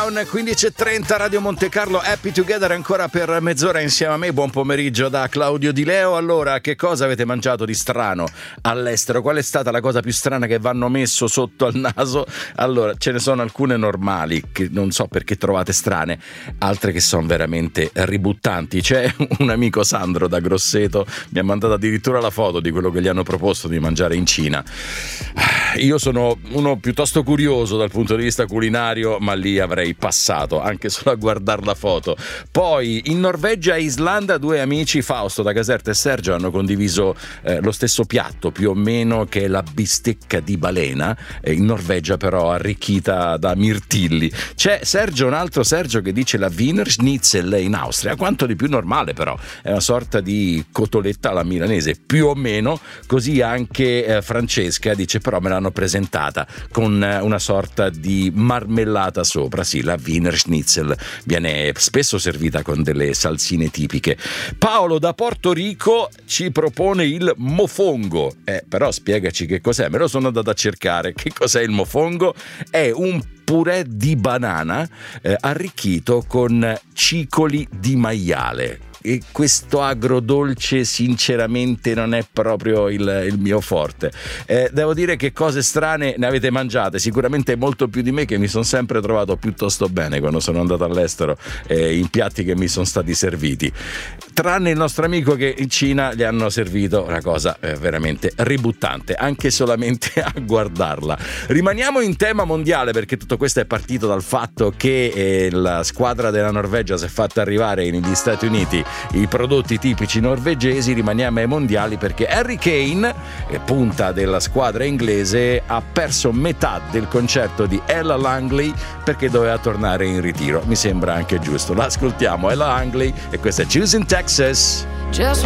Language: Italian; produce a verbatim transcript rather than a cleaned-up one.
Countdown, quindici e trenta, Radio Monte Carlo, Happy Together ancora per mezz'ora insieme a me. Buon pomeriggio da Claudio Di Leo. Allora, che cosa avete mangiato di strano all'estero? Qual è stata la cosa più strana che vanno messo sotto al naso? Allora, ce ne sono alcune normali che non so perché trovate strane, altre che sono veramente ributtanti. C'è un amico, Sandro da Grosseto, mi ha mandato addirittura la foto di quello che gli hanno proposto di mangiare in Cina. Io sono uno piuttosto curioso dal punto di vista culinario, ma lì avrei passato anche solo a guardare la foto. Poi in Norvegia e Islanda due amici, Fausto da Caserta e Sergio, hanno condiviso eh, lo stesso piatto più o meno, che è la bistecca di balena, eh, in Norvegia però arricchita da mirtilli. C'è Sergio, un altro Sergio, che dice la Wiener Schnitzel in Austria, quanto di più normale, però è una sorta di cotoletta alla milanese più o meno. Così anche eh, Francesca dice però me l'hanno presentata con eh, una sorta di marmellata sopra. Sì, la Wiener Schnitzel viene spesso servita con delle salsine tipiche. Paolo da Porto Rico ci propone il mofongo. Eh, però spiegaci che cos'è, me lo sono andato a cercare. Che cos'è il mofongo? È un purè di banana eh, arricchito con cicoli di maiale. E questo agrodolce sinceramente non è proprio il, il mio forte. Eh, devo dire che cose strane ne avete mangiate, sicuramente molto più di me, che mi sono sempre trovato piuttosto bene quando sono andato all'estero, eh, in piatti che mi sono stati serviti, tranne il nostro amico che in Cina gli hanno servito una cosa eh, veramente ributtante, anche solamente a guardarla. Rimaniamo in tema mondiale, perché tutto questo è partito dal fatto che eh, la squadra della Norvegia si è fatta arrivare negli Stati Uniti i prodotti tipici norvegesi. Rimaniamo ai mondiali perché Harry Kane, punta della squadra inglese, ha perso metà del concerto di Ella Langley perché doveva tornare in ritiro. Mi sembra anche giusto. L'ascoltiamo, Ella Langley, e questa è Choosing Texas. Just